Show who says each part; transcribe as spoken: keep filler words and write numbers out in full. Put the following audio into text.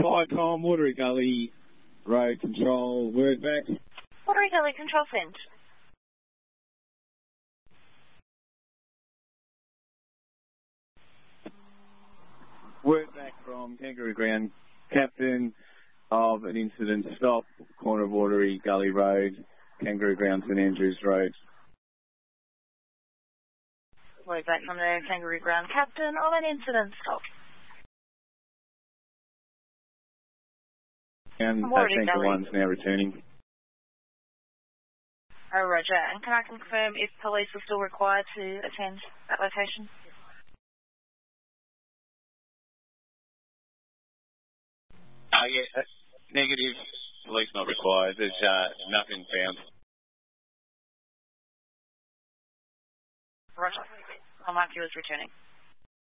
Speaker 1: Hi, Tom. Watery Gully Road Control. Word back.
Speaker 2: Watery Gully Control Send.
Speaker 1: Word back from Kangaroo Ground. Captain of an incident stop, corner of Watery Gully Road, Kangaroo Ground, St Andrews Road.
Speaker 2: Word back from the Kangaroo Ground. Captain of an incident stop.
Speaker 1: And uh, Tanker one's now returning.
Speaker 2: Oh, roger. And can I confirm if police are still required to attend that location?
Speaker 3: Oh, yeah. Negative. Police not required. There's uh, nothing found.
Speaker 2: Roger. I'll mark you as returning.